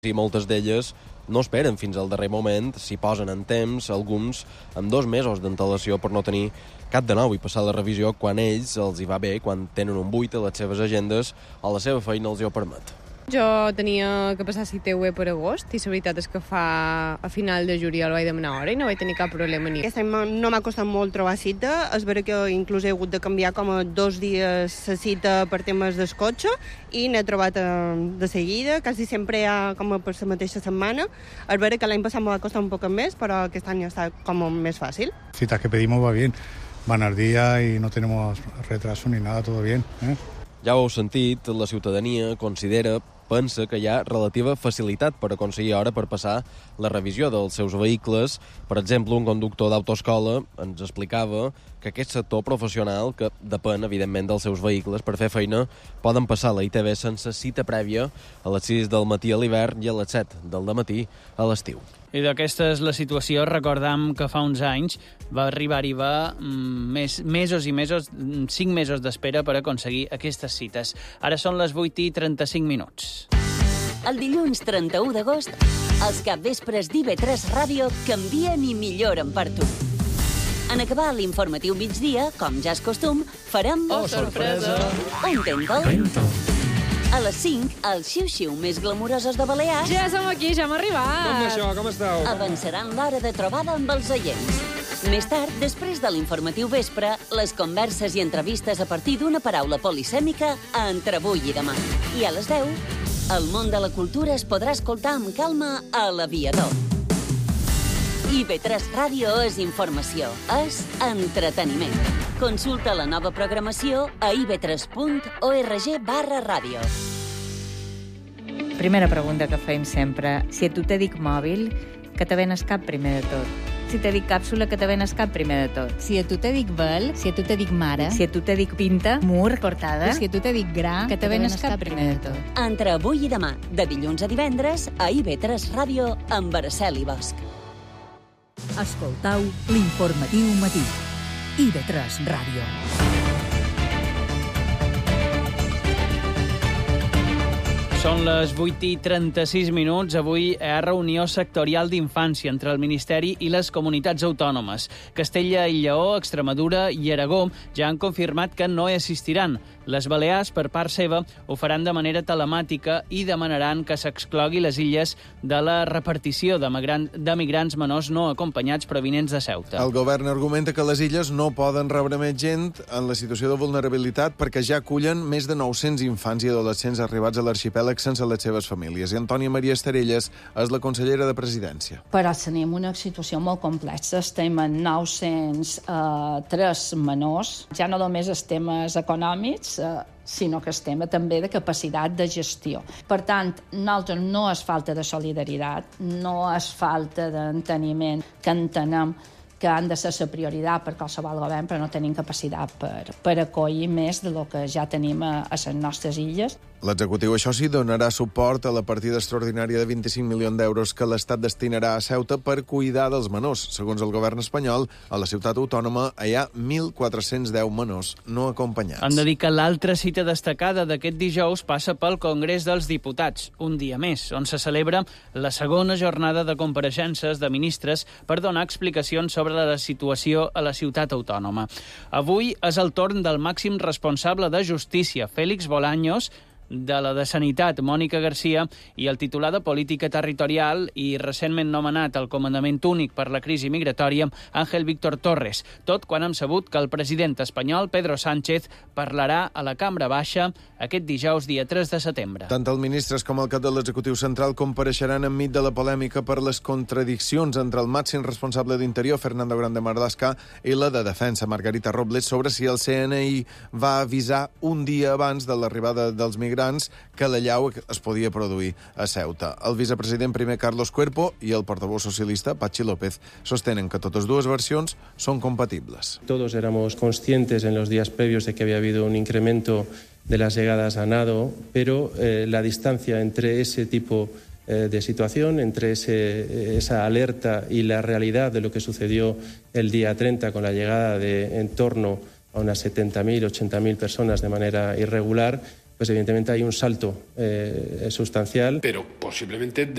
I moltes d'elles no esperen fins al darrer moment, s'hi posen en temps, alguns amb 2 mesos d'antelació per no tenir cap de nou i passar la revisió quan ells els hi va bé, quan tenen un buit a les seves agendes o la seva feina els hi ho permet. Jo tenia que passar CTUE per agost i la veritat és que a final de juliol vaig demanar hora i no vaig tenir cap problema ni. Aquest any no m'ha costat molt trobar cita, és vera que inclús he hagut de canviar com a 2 dies la cita per temes del cotxe i n'he trobat de seguida, quasi sempre hi ha com per la mateixa setmana. És vera que l'any passat m'ha costat un poc més, però aquest any ha estat com més fàcil. Cita que pedimos va bien, van al día y no tenemos retraso ni nada, todo bien. Ja ho heu sentit, la ciutadania pensa que hi ha relativa facilitat per aconseguir hora per passar la revisió dels seus vehicles. Per exemple, un conductor d'autoescola ens explicava que aquest sector professional, que depèn, evidentment, dels seus vehicles, per fer feina, poden passar la ITV sense cita prèvia a les 6 del matí a l'hivern i a les 7 del dematí a l'estiu. I d'aquesta és la situació. Recordam que fa uns anys va arribar-hi mesos i mesos, 5 mesos d'espera per aconseguir aquestes cites. Ara són les 8:35. El dilluns 31 d'agost, els capvespres d'IV3 Ràdio canvien i milloren per tu. En acabar l'informatiu migdia, com ja és costum, farem... Oh, sorpresa! Un tento. A les 5, els xiu-xiu més glamurosos de Balears... Ja som aquí, ja hem arribat. Com això, com esteu? Avançaran l'hora de trobada amb els oients. Més tard, després de l'informatiu vespre, les converses i entrevistes a partir d'una paraula polisèmica a Entre avui i demà. I a les 10, el món de la cultura es podrà escoltar amb calma a l'Aviador. IV3 Ràdio és informació, és entreteniment. Consulta la nova programació a iv3.org/ràdio. Primera pregunta que fem sempre. Si a tu te dic mòbil, que te ven el cap primer de tot? Si te dic càpsula, que te ven el cap primer de tot? Si a tu te dic vel, si a tu te dic mare, Si a tu te dic pinta, mur, portada, si a tu te dic gra, que te ven el cap primer de tot? Entre avui i demà, de dilluns a divendres, a IV3 Ràdio, amb Araceli Bosch. Escoltau l'informatiu matí. IV3 Ràdio. Són les 8:36. Avui hi ha reunió sectorial d'infància entre el Ministeri i les comunitats autònomes. Castella i Lleó, Extremadura i Aragó ja han confirmat que no hi assistiran. Les Balears, per part seva, ho faran de manera telemàtica i demanaran que s'exclogui les illes de la repartició de migrants menors no acompanyats provinents de Ceuta. El govern argumenta que les illes no poden rebre més gent en la situació de vulnerabilitat perquè ja acullen més de 900 infants i adolescents arribats a l'arxipèlag sense les seves famílies. I Antònia Maria Estarelles és la consellera de Presidència. Però tenim una situació molt complexa. Estem en 903 menors. Ja no només els temes econòmics, sinó que estem també de capacitat de gestió. Per tant, nosaltres no és falta de solidaritat, no és falta d'enteniment, que entenem que han de ser la prioritat per qualsevol govern, però no tenim capacitat per acollir més del que ja tenim a les nostres illes. L'executiu, això sí, donarà suport a la partida extraordinària de 25 milions d'euros que l'Estat destinarà a Ceuta per cuidar dels menors. Segons el govern espanyol, a la ciutat autònoma hi ha 1.410 menors no acompanyats. Hem de dir que l'altra cita destacada d'aquest dijous passa pel Congrés dels Diputats, un dia més, on se celebra la segona jornada de compareixences de ministres per donar explicacions sobre la situació a la ciutat autònoma. Avui és el torn del màxim responsable de Justícia, Félix Bolaños, de la de Sanitat, Mònica Garcia, i el titular de Política Territorial i recentment nomenat al Comandament Únic per la crisi migratòria, Ángel Víctor Torres. Tot quan hem sabut que el president espanyol, Pedro Sánchez, parlarà a la Cambra Baixa aquest dijous, dia 3 de setembre. Tant els ministres com el cap de l'Executiu Central compareixeran enmig de la polèmica per les contradiccions entre el màxim responsable d'Interior, Fernando Grande Marlaska, i la de Defensa, Margarita Robles, sobre si el CNI va avisar un dia abans de l'arribada dels migrants que l'allau es podia produir a Ceuta. El vicepresident primer Carlos Cuerpo i el portaveu socialista Patxi López sostenen que totes dues versions són compatibles. Todos éramos conscientes en los días previos de que había habido un incremento de las llegadas a nado, pero la distancia entre ese tipo de situación, entre esa alerta y la realidad de lo que sucedió el día 30 con la llegada de en torno a unas 70.000, 80.000 personas de manera irregular, pues evidentemente hay un salto sustancial. Pero posiblemente